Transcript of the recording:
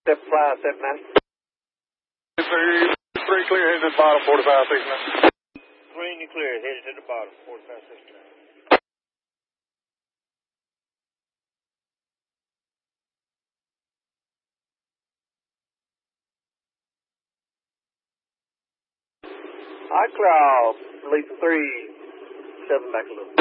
Step 5, step 9. 3 clear, headed to the bottom, 45, 69. Green and clear, headed to the bottom, 45, 69. High cloud, release 3, 7 back a little.